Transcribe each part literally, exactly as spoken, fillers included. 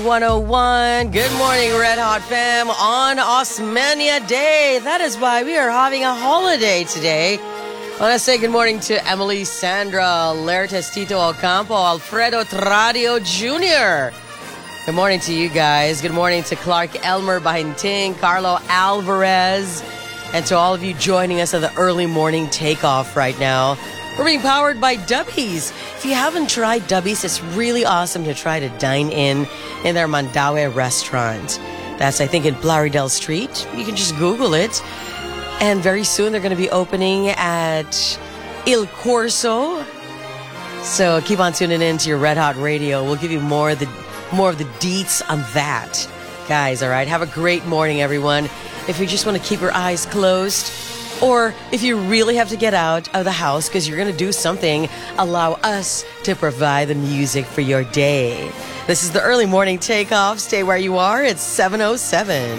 one oh one. Good morning, Red Hot fam, on Osmeña Day. That is why we are having a holiday today. I want to say good morning to Emily, Sandra, Lertes, Tito Ocampo, Alfredo Tradio Junior Good morning to you guys. Good morning to Clark Elmer Bahinting, Carlo Alvarez, and to all of you joining us at the early morning takeoff right now. We're being powered by Dubbies. If you haven't tried Dubbies, it's really awesome to try to dine in in their Mandaue restaurant. That's, I think, in Plaridel Street. You can just Google it. And very soon they're going to be opening at Il Corso. So keep on tuning in to your Red Hot Radio. We'll give you more of the more of the deets on that. Guys, all right? Have a great morning, everyone. If you just want to keep your eyes closed, or if you really have to get out of the house because you're going to do something, allow us to provide the music for your day. This is the early morning takeoff. Stay where you are. It's seven oh seven.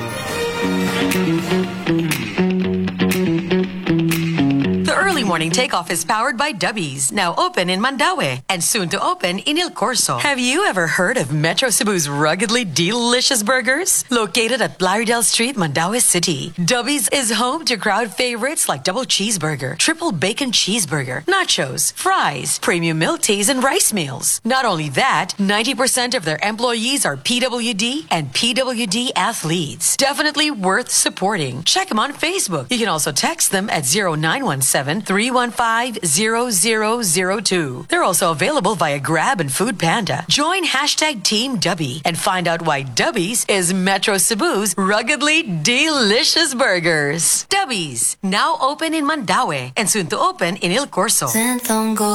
Early morning takeoff is powered by Dubbies, now open in Mandaue and soon to open in Il Corso. Have you ever heard of Metro Cebu's ruggedly delicious burgers? Located at Plaridel Street, Mandaue City, Dubbies is home to crowd favorites like double cheeseburger, triple bacon cheeseburger, nachos, fries, premium milk teas, and rice meals. Not only that, ninety percent of their employees are P W D and P W D athletes. Definitely worth supporting. Check them on Facebook. You can also text them at zero nine one seven, three one five, zero zero zero two. They're also available via Grab and Food Panda. Join hashtag Team Dubby and find out why Dubbies is Metro Cebu's ruggedly delicious burgers. Dubbies, now open in Mandaue and soon to open in Il Corso.